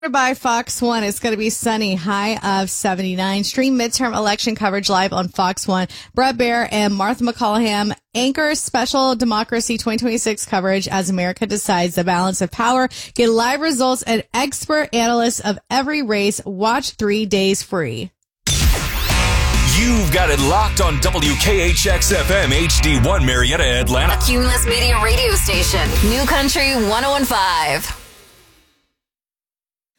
By Fox One, it's going to be sunny, high of 79. Stream midterm election coverage live on Fox One. Brett Baer and Martha McCallum anchor special democracy 2026 coverage as America decides the balance of power. Get live results and expert analysts of every race. Watch 3 days free. You've got it locked on WKHX FM HD1 Marietta, Atlanta. A Cumulus Media radio station. New Country 101.5.